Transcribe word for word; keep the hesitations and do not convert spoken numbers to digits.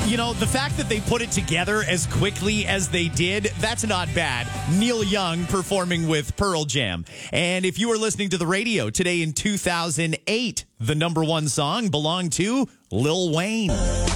You know, the fact that they put it together as quickly as they did, that's not bad. Neil Young performing with Pearl Jam. And if you were listening to the radio today in two thousand eight, the number one song belonged to Lil Wayne.